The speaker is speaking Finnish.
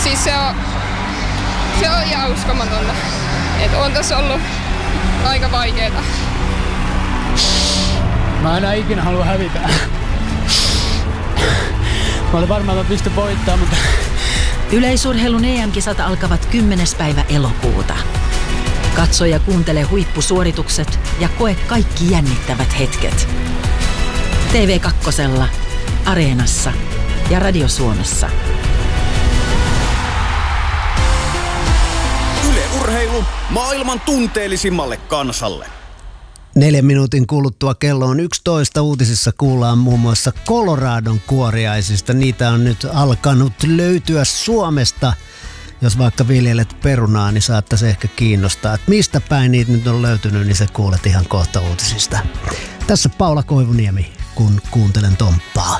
Siis se on ihan uskomatonta. Että on tässä ollut aika vaikeeta. Mä enää ikinä halua hävitä. Mä olin varmaan, että mä pystyn voittamaan, mutta... Yleisurheilun EM-kisat alkavat 10. päivä elokuuta. Katso ja kuuntele huippusuoritukset ja koe kaikki jännittävät hetket. TV2, Areenassa ja Radio Suomessa. Yle Urheilu maailman tunteellisimmalle kansalle. 4 minuutin kuluttua kello on 11. Uutisissa kuullaan muun muassa Coloradon kuoriaisista. Niitä on nyt alkanut löytyä Suomesta. Jos vaikka viljelet perunaa, niin saattaisi ehkä kiinnostaa, että mistä päin niitä nyt on löytynyt, niin se kuulet ihan kohta uutisista. Tässä Paula Koivuniemi, kun kuuntelen Tomppaa.